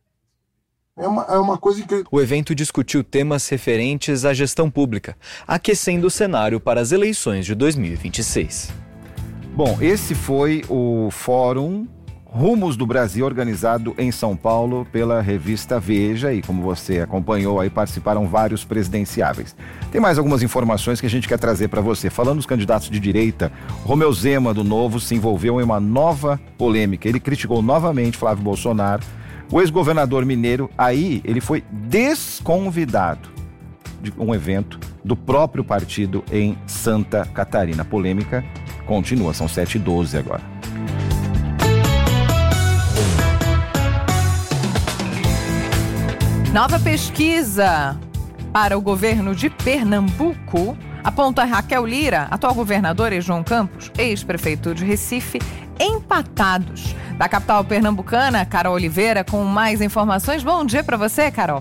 É uma, é uma coisa que... O evento discutiu temas referentes à gestão pública, aquecendo o cenário para as eleições de dois mil e vinte e seis. Bom, esse foi o Fórum Rumos do Brasil, organizado em São Paulo pela revista Veja, e como você acompanhou aí, participaram vários presidenciáveis. Tem mais algumas informações que a gente quer trazer para você. Falando dos candidatos de direita, Romeu Zema, do Novo, se envolveu em uma nova polêmica. Ele criticou novamente Flávio Bolsonaro. O ex-governador mineiro, aí, ele foi desconvidado de um evento do próprio partido em Santa Catarina. A polêmica continua, são sete e doze agora. Nova pesquisa para o governo de Pernambuco aponta Raquel Lira, atual governadora, e João Campos, ex-prefeito de Recife, empatados. Da capital pernambucana, Carol Oliveira, com mais informações. Bom dia para você, Carol.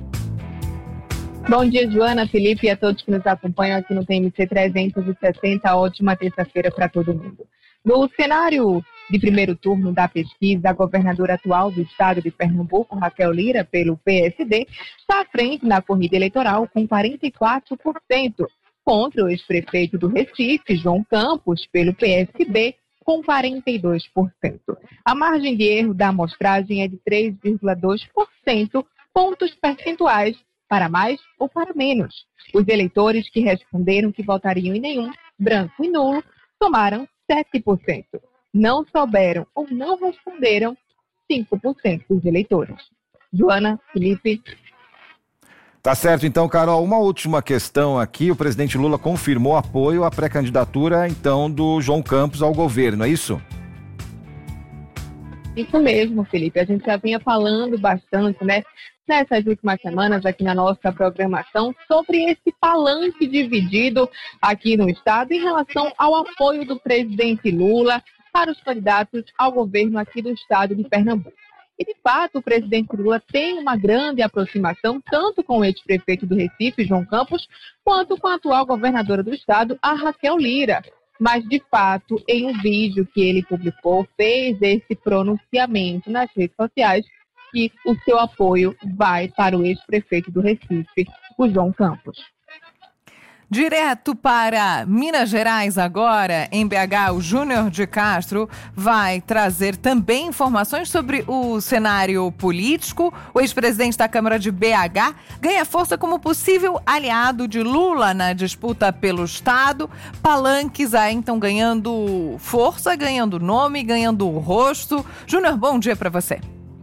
Bom dia, Joana, Felipe e a todos que nos acompanham aqui no T M C trezentos e sessenta. Ótima terça-feira para todo mundo. No cenário de primeiro turno da pesquisa, a governadora atual do estado de Pernambuco, Raquel Lira, pelo P S D, está à frente na corrida eleitoral com quarenta e quatro por cento, contra o ex-prefeito do Recife, João Campos, pelo P S B, com quarenta e dois por cento. A margem de erro da amostragem é de três vírgula dois por cento, pontos percentuais, para mais ou para menos. Os eleitores que responderam que votariam em nenhum, branco e nulo, somaram sete por cento. Não souberam ou não responderam cinco por cento dos eleitores. Joana, Felipe... Tá certo, então, Carol, uma última questão aqui. O presidente Lula confirmou apoio à pré-candidatura, então, do João Campos ao governo, é isso? Isso mesmo, Felipe. A gente já vinha falando bastante, né, nessas últimas semanas aqui na nossa programação, sobre esse palanque dividido aqui no estado em relação ao apoio do presidente Lula para os candidatos ao governo aqui do estado de Pernambuco. E, de fato, o presidente Lula tem uma grande aproximação tanto com o ex-prefeito do Recife, João Campos, quanto com a atual governadora do estado, a Raquel Lira. Mas, de fato, em um vídeo que ele publicou, fez esse pronunciamento nas redes sociais, que o seu apoio vai para o ex-prefeito do Recife, o João Campos. Direto para Minas Gerais agora, em B H, o Júnior de Castro vai trazer também informações sobre o cenário político. O ex-presidente da Câmara de B H ganha força como possível aliado de Lula na disputa pelo Estado. Palanques aí então ganhando força, ganhando nome, ganhando rosto. Júnior, bom dia para você.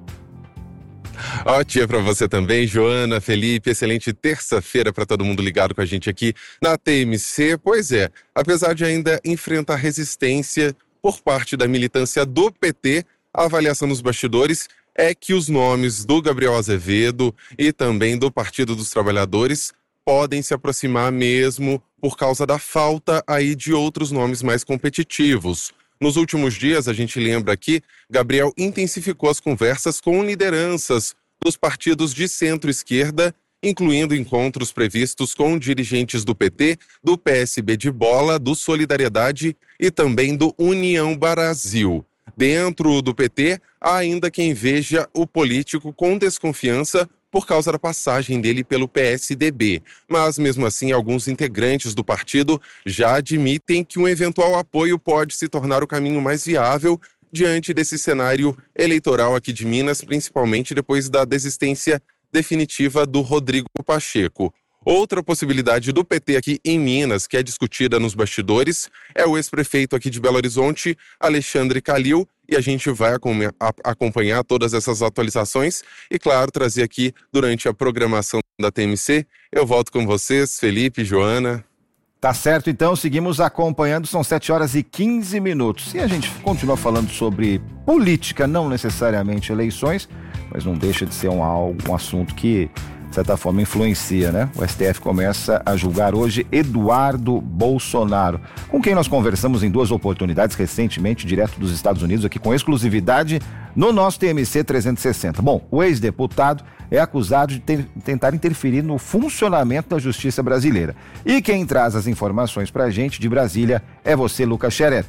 Ótimo dia para você também, Joana, Felipe, excelente terça-feira para todo mundo ligado com a gente aqui na T M C. Pois é, apesar de ainda enfrentar resistência por parte da militância do P T, a avaliação dos bastidores é que os nomes do Gabriel Azevedo e também do Partido dos Trabalhadores podem se aproximar mesmo por causa da falta aí de outros nomes mais competitivos. Nos últimos dias, a gente lembra aqui, Gabriel intensificou as conversas com lideranças dos partidos de centro-esquerda, incluindo encontros previstos com dirigentes do P T, do P S B de Bola, do Solidariedade e também do União Brasil. Dentro do P T, há ainda quem veja o político com desconfiança por causa da passagem dele pelo P S D B. Mas, mesmo assim, alguns integrantes do partido já admitem que um eventual apoio pode se tornar o caminho mais viável diante desse cenário eleitoral aqui de Minas, principalmente depois da desistência definitiva do Rodrigo Pacheco. Outra possibilidade do P T aqui em Minas, que é discutida nos bastidores, é o ex-prefeito aqui de Belo Horizonte, Alexandre Calil, e a gente vai acompanhar todas essas atualizações e, claro, trazer aqui durante a programação da T M C. Eu volto com vocês, Felipe, Joana. Tá certo, então, seguimos acompanhando, são sete horas e quinze minutos. E a gente continua falando sobre política, não necessariamente eleições, mas não deixa de ser um, um assunto que, de certa forma, influencia, né? O S T F começa a julgar hoje Eduardo Bolsonaro, com quem nós conversamos em duas oportunidades recentemente, direto dos Estados Unidos, aqui com exclusividade no nosso T M C trezentos e sessenta. Bom, o ex-deputado é acusado de ter, tentar interferir no funcionamento da justiça brasileira. E quem traz as informações pra gente de Brasília é você, Lucas Scherer.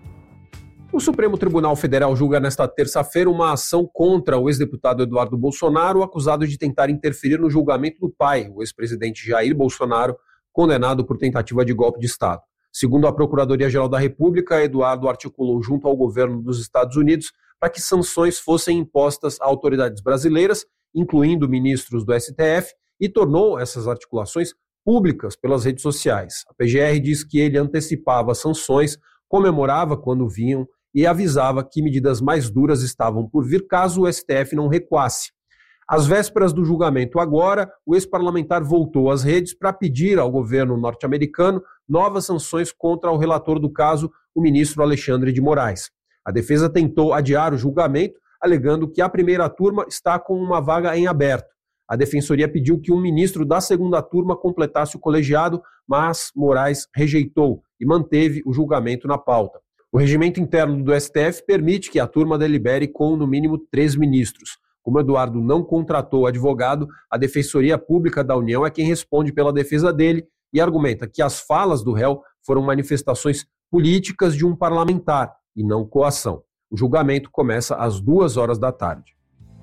O Supremo Tribunal Federal julga nesta terça-feira uma ação contra o ex-deputado Eduardo Bolsonaro, acusado de tentar interferir no julgamento do pai, o ex-presidente Jair Bolsonaro, condenado por tentativa de golpe de Estado. Segundo a Procuradoria-Geral da República, Eduardo articulou junto ao governo dos Estados Unidos para que sanções fossem impostas a autoridades brasileiras, incluindo ministros do S T F, e tornou essas articulações públicas pelas redes sociais. A P G R diz que ele antecipava sanções, comemorava quando vinham e avisava que medidas mais duras estavam por vir caso o S T F não recuasse. Às vésperas do julgamento agora, o ex-parlamentar voltou às redes para pedir ao governo norte-americano novas sanções contra o relator do caso, o ministro Alexandre de Moraes. A defesa tentou adiar o julgamento, alegando que a primeira turma está com uma vaga em aberto. A defensoria pediu que um ministro da segunda turma completasse o colegiado, mas Moraes rejeitou e manteve o julgamento na pauta. O regimento interno do S T F permite que a turma delibere com, no mínimo, três ministros. Como Eduardo não contratou advogado, a Defensoria Pública da União é quem responde pela defesa dele e argumenta que as falas do réu foram manifestações políticas de um parlamentar e não coação. O julgamento começa às duas horas da tarde.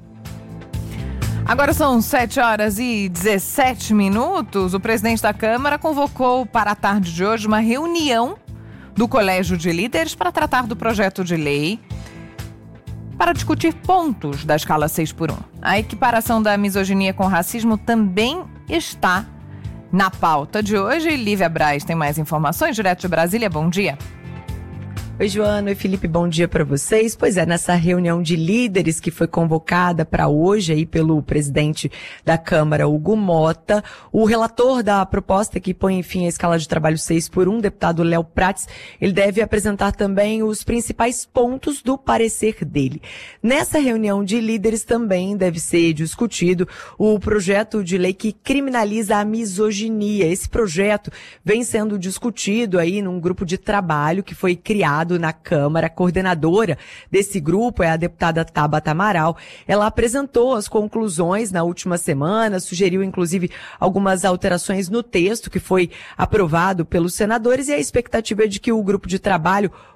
Agora são sete horas e dezessete minutos. O presidente da Câmara convocou para a tarde de hoje uma reunião do Colégio de Líderes para tratar do projeto de lei para discutir pontos da escala seis por um. A equiparação da misoginia com racismo também está na pauta de hoje. Lívia Braz tem mais informações, direto de Brasília. Bom dia. Oi, Joana e Felipe, bom dia para vocês. Pois é, nessa reunião de líderes que foi convocada para hoje aí pelo presidente da Câmara, Hugo Mota, o relator da proposta que põe fim à escala de trabalho seis por um, deputado Léo Prates, ele deve apresentar também os principais pontos do parecer dele. Nessa reunião de líderes também deve ser discutido o projeto de lei que criminaliza a misoginia. Esse projeto vem sendo discutido aí num grupo de trabalho que foi criado na Câmara. A coordenadora desse grupo é a deputada Tabata Amaral. Ela apresentou as conclusões na última semana, sugeriu inclusive algumas alterações no texto que foi aprovado pelos senadores, e a expectativa é de que o grupo de trabalho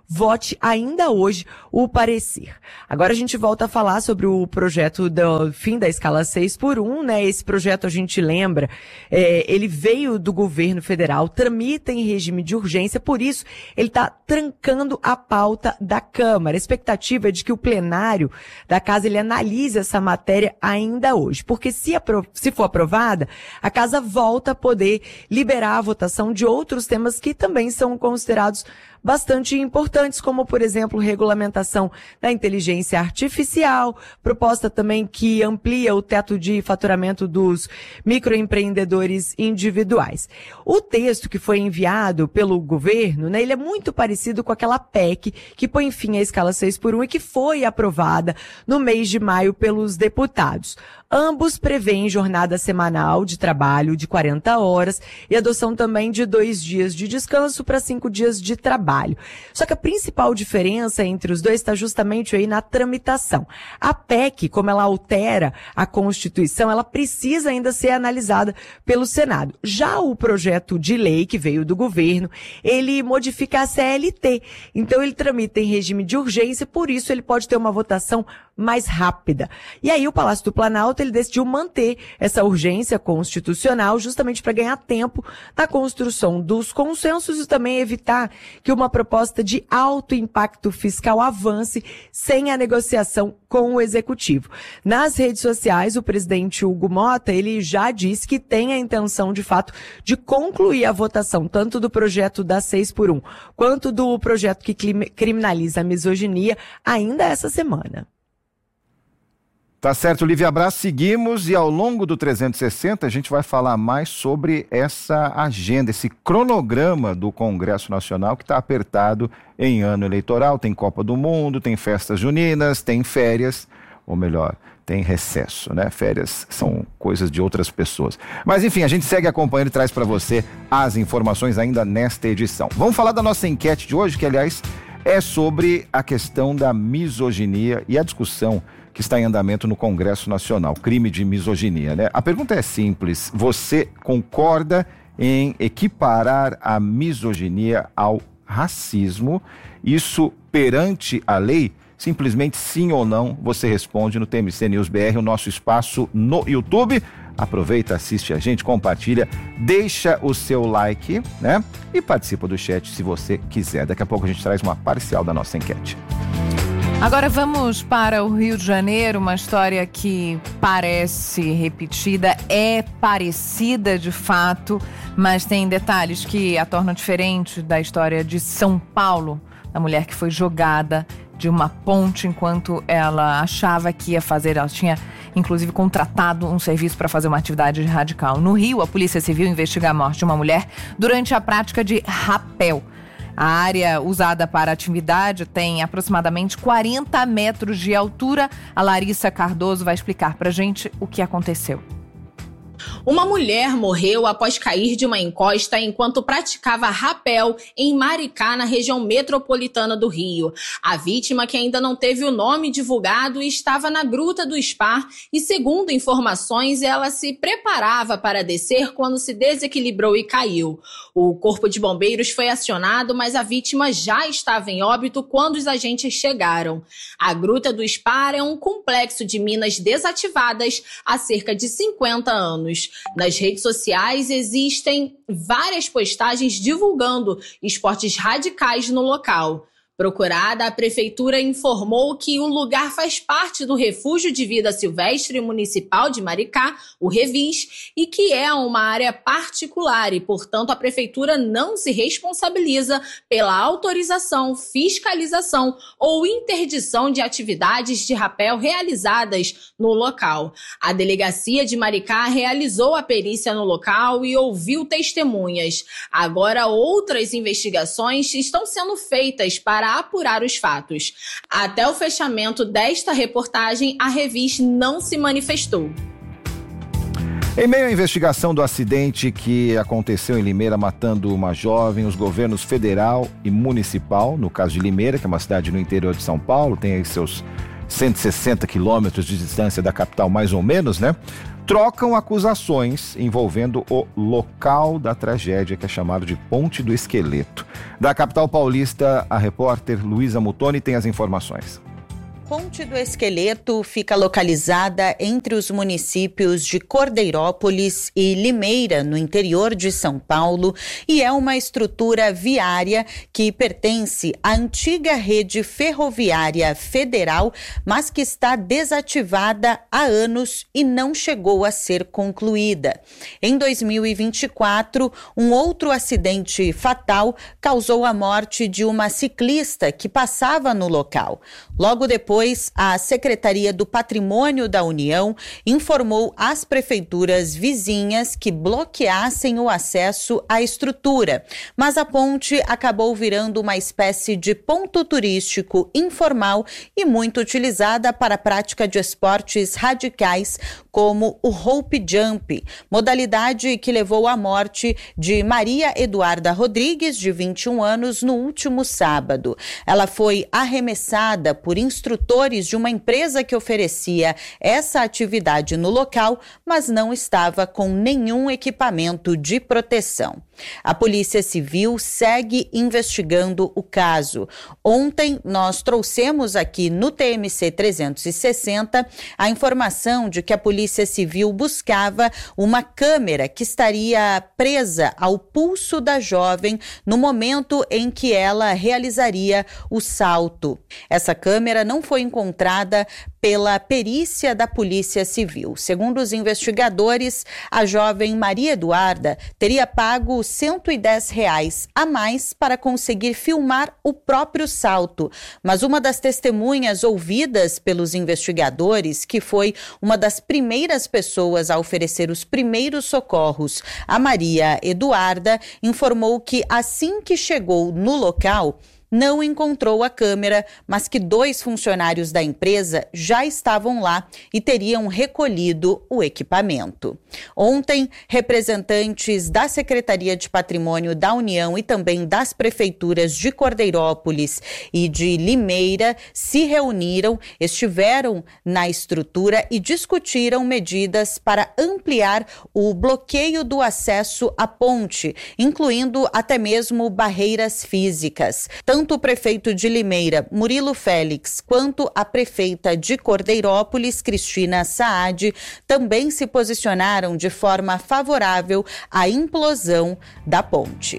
vote ainda hoje o parecer. Agora a gente volta a falar sobre o projeto do fim da escala seis por um, né? Esse projeto, a gente lembra, é, ele veio do governo federal, tramita em regime de urgência, por isso ele está trancando a pauta da Câmara. A expectativa é de que o plenário da Casa ele analise essa matéria ainda hoje, porque se, apro- se for aprovada, a Casa volta a poder liberar a votação de outros temas que também são considerados bastante importantes, como, por exemplo, regulamentação da inteligência artificial, proposta também que amplia o teto de faturamento dos microempreendedores individuais. O texto que foi enviado pelo governo, né, ele é muito parecido com aquela P E C que põe fim à escala seis por um e que foi aprovada no mês de maio pelos deputados. Ambos prevêem jornada semanal de trabalho de quarenta horas e adoção também de dois dias de descanso para cinco dias de trabalho. Só que a principal diferença entre os dois está justamente aí na tramitação. A P E C, como ela altera a Constituição, ela precisa ainda ser analisada pelo Senado. Já o projeto de lei que veio do governo, ele modifica a C L T. Então ele tramita em regime de urgência, por isso ele pode ter uma votação mais rápida. E aí o Palácio do Planalto, ele decidiu manter essa urgência constitucional justamente para ganhar tempo na construção dos consensos e também evitar que uma proposta de alto impacto fiscal avance sem a negociação com o Executivo. Nas redes sociais, o presidente Hugo Mota, ele já disse que tem a intenção, de fato, de concluir a votação tanto do projeto da seis por um quanto do projeto que criminaliza a misoginia ainda essa semana. Tá certo, Lívia Abraço, seguimos e ao longo do trezentos e sessenta a gente vai falar mais sobre essa agenda, esse cronograma do Congresso Nacional que está apertado em ano eleitoral. Tem Copa do Mundo, tem festas juninas, tem férias, ou melhor, tem recesso, né? Férias são coisas de outras pessoas. Mas enfim, a gente segue acompanhando e traz para você as informações ainda nesta edição. Vamos falar da nossa enquete de hoje, que aliás é sobre a questão da misoginia e a discussão que está em andamento no Congresso Nacional, crime de misoginia, né? A pergunta é simples, você concorda em equiparar a misoginia ao racismo? Isso perante a lei? Simplesmente sim ou não, você responde no T M C News B R, o nosso espaço no YouTube. Aproveita, assiste a gente, compartilha, deixa o seu like, né? E participa do chat se você quiser. Daqui a pouco a gente traz uma parcial da nossa enquete. Agora vamos para o Rio de Janeiro, uma história que parece repetida, é parecida de fato, mas tem detalhes que a tornam diferente da história de São Paulo, da mulher que foi jogada de uma ponte enquanto ela achava que ia fazer, ela tinha inclusive contratado um serviço para fazer uma atividade radical. No Rio, a Polícia Civil investiga a morte de uma mulher durante a prática de rapel. A área usada para a atividade tem aproximadamente quarenta metros de altura. A Larissa Cardoso vai explicar pra gente o que aconteceu. Uma mulher morreu após cair de uma encosta enquanto praticava rapel em Maricá, na região metropolitana do Rio. A vítima, que ainda não teve o nome divulgado, estava na Gruta do Spar e, segundo informações, ela se preparava para descer quando se desequilibrou e caiu. O corpo de bombeiros foi acionado, mas a vítima já estava em óbito quando os agentes chegaram. A Gruta do Spar é um complexo de minas desativadas há cerca de cinquenta anos. Nas redes sociais existem várias postagens divulgando esportes radicais no local. Procurada, a prefeitura informou que o lugar faz parte do Refúgio de Vida Silvestre Municipal de Maricá, o Revis, e que é uma área particular e, portanto, a prefeitura não se responsabiliza pela autorização, fiscalização ou interdição de atividades de rapel realizadas no local. A delegacia de Maricá realizou a perícia no local e ouviu testemunhas. Agora, outras investigações estão sendo feitas para apurar os fatos. Até o fechamento desta reportagem, a Revis não se manifestou. Em meio à investigação do acidente que aconteceu em Limeira, matando uma jovem, os governos federal e municipal, no caso de Limeira, que é uma cidade no interior de São Paulo, tem aí seus cento e sessenta quilômetros de distância da capital, mais ou menos, né? Trocam acusações envolvendo o local da tragédia, que é chamado de Ponte do Esqueleto. Da capital paulista, a repórter Luísa Mutoni tem as informações. Ponte do Esqueleto fica localizada entre os municípios de Cordeirópolis e Limeira, no interior de São Paulo, e é uma estrutura viária que pertence à antiga rede ferroviária federal, mas que está desativada há anos e não chegou a ser concluída. Em dois mil e vinte e quatro, um outro acidente fatal causou a morte de uma ciclista que passava no local. Logo depois, Depois, a Secretaria do Patrimônio da União informou às prefeituras vizinhas que bloqueassem o acesso à estrutura, mas a ponte acabou virando uma espécie de ponto turístico informal e muito utilizada para a prática de esportes radicais como o rope jump, modalidade que levou à morte de Maria Eduarda Rodrigues, de vinte e um anos, no último sábado. Ela foi arremessada por instrutores de uma empresa que oferecia essa atividade no local, mas não estava com nenhum equipamento de proteção. A Polícia Civil segue investigando o caso. Ontem, nós trouxemos aqui no T M C trezentos e sessenta a informação de que a Polícia Civil buscava uma câmera que estaria presa ao pulso da jovem no momento em que ela realizaria o salto. Essa câmera não foi encontrada pela perícia da Polícia Civil. Segundo os investigadores, a jovem Maria Eduarda teria pago cento e dez reais a mais para conseguir filmar o próprio salto. Mas uma das testemunhas ouvidas pelos investigadores, que foi uma das primeiras pessoas a oferecer os primeiros socorros a Maria Eduarda, informou que assim que chegou no local, não encontrou a câmera, mas que dois funcionários da empresa já estavam lá e teriam recolhido o equipamento. Ontem, representantes da Secretaria de Patrimônio da União e também das prefeituras de Cordeirópolis e de Limeira se reuniram, estiveram na estrutura e discutiram medidas para ampliar o bloqueio do acesso à ponte, incluindo até mesmo barreiras físicas. Tanto o prefeito de Limeira, Murilo Félix, quanto a prefeita de Cordeirópolis, Cristina Saad, também se posicionaram de forma favorável à implosão da ponte.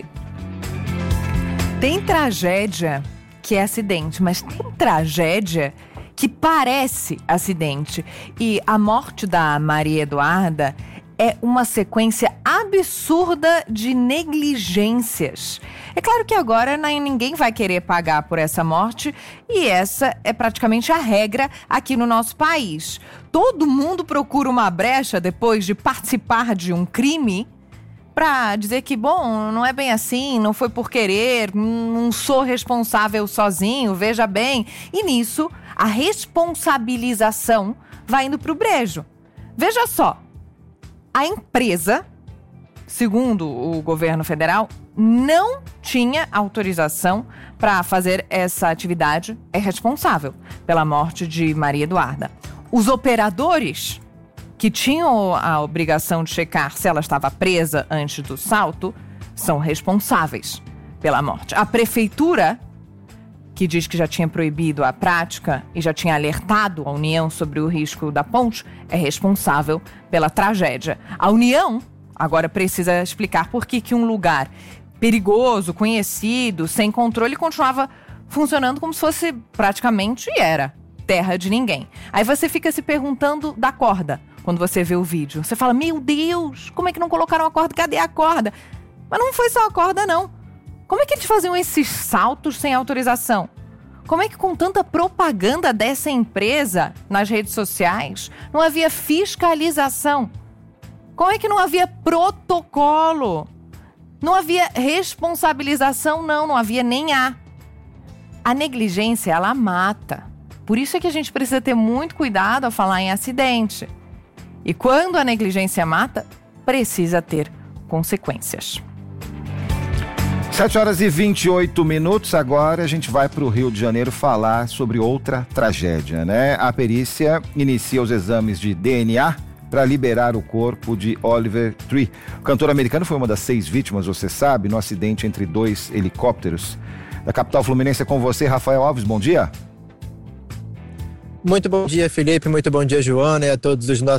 Tem tragédia que é acidente, mas tem tragédia que parece acidente. E a morte da Maria Eduarda é uma sequência absurda de negligências. É claro que agora ninguém vai querer pagar por essa morte e essa é praticamente a regra aqui no nosso país. Todo mundo procura uma brecha depois de participar de um crime para dizer que, bom, não é bem assim, não foi por querer, não sou responsável sozinho, veja bem. E nisso, a responsabilização vai indo para o brejo. Veja só. A empresa, segundo o governo federal, não tinha autorização para fazer essa atividade, é responsável pela morte de Maria Eduarda. Os operadores, que tinham a obrigação de checar se ela estava presa antes do salto, são responsáveis pela morte. A prefeitura, que diz que já tinha proibido a prática e já tinha alertado a União sobre o risco da ponte, é responsável pela tragédia. A União agora precisa explicar por que que um lugar perigoso, conhecido, sem controle, continuava funcionando como se fosse praticamente, e era, terra de ninguém. Aí você fica se perguntando da corda, quando você vê o vídeo. Você fala, meu Deus, como é que não colocaram a corda? Cadê a corda? Mas não foi só a corda, não. Como é que eles faziam esses saltos sem autorização? Como é que com tanta propaganda dessa empresa nas redes sociais não havia fiscalização? Como é que não havia protocolo? Não havia responsabilização, não, não havia nem a. A negligência, ela mata. Por isso é que a gente precisa ter muito cuidado ao falar em acidente. E quando a negligência mata, precisa ter consequências. sete horas e vinte e oito minutos, agora a gente vai para o Rio de Janeiro falar sobre outra tragédia, né? A perícia inicia os exames de D N A para liberar o corpo de Oliver Tree. O cantor americano foi uma das seis vítimas, você sabe, no acidente entre dois helicópteros. Da capital fluminense é com você, Rafael Alves, bom dia. Muito bom dia, Felipe, muito bom dia, Joana, e a todos os nossos